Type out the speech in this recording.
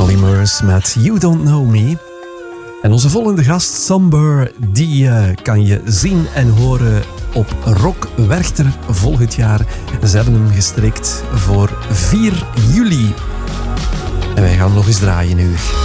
Polymers met You Don't Know Me. En onze volgende gast, Somber, die kan je zien en horen op Rock Werchter volgend jaar. Ze hebben hem gestrikt voor 4 juli. En wij gaan nog eens draaien nu.